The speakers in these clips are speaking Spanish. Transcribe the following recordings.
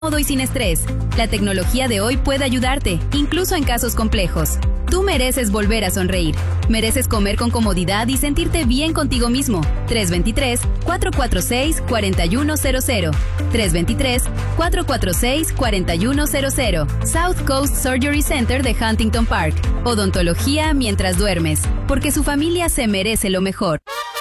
cómodo y sin estrés. La tecnología de hoy puede ayudarte, incluso en casos complejos. Tú mereces volver a sonreír. Mereces comer con comodidad y sentirte bien contigo mismo. 323-446-4100. 323-446-4100. South Coast Surgery Center de Huntington Park. Odontología mientras duermes. Porque su familia se merece lo mejor.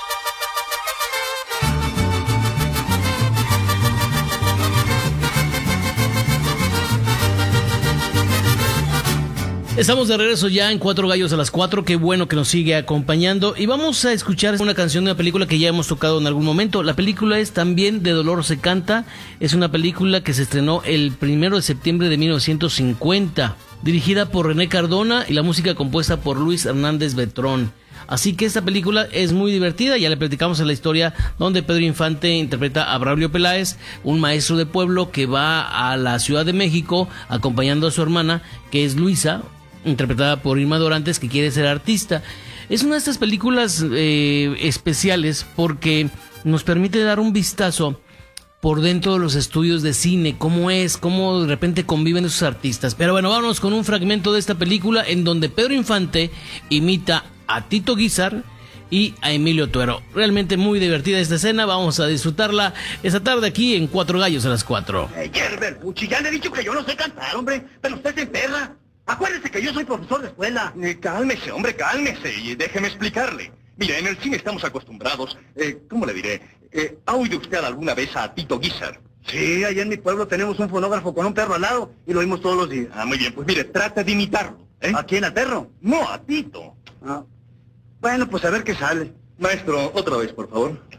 Estamos de regreso ya en Cuatro Gallos a las 4, qué bueno que nos sigue acompañando y vamos a escuchar una canción de una película que ya hemos tocado en algún momento. La película es También de Dolor se canta, es una película que se estrenó el 1 de septiembre de 1950, dirigida por René Cardona y la música compuesta por Luis Hernández Betrón. Así que esta película es muy divertida, ya le platicamos en la historia donde Pedro Infante interpreta a Braulio Peláez, un maestro de pueblo que va a la Ciudad de México acompañando a su hermana, que es Luisa, interpretada por Irma Dorantes, que quiere ser artista. Es una de estas películas especiales porque nos permite dar un vistazo por dentro de los estudios de cine, cómo de repente conviven esos artistas. Pero bueno, vámonos con un fragmento de esta película en donde Pedro Infante imita a Tito Guízar y a Emilio Tuero. Realmente muy divertida esta escena, vamos a disfrutarla esta tarde aquí en Cuatro Gallos a las 4. Gerber, Puchi, ya le he dicho que yo no sé cantar, hombre, pero usted se emperra. Acuérdese que yo soy profesor de escuela. Cálmese, hombre, cálmese y déjeme explicarle. Mire, en el cine estamos acostumbrados, ¿cómo le diré? ¿Ha oído usted alguna vez a Tito Guízar? Sí, allá en mi pueblo tenemos un fonógrafo con un perro al lado y lo oímos todos los días. Ah, muy bien, pues mire, trata de imitarlo. ¿A quién, al perro? No, a Tito. Ah. Bueno, pues a ver qué sale. Maestro, otra vez, por favor.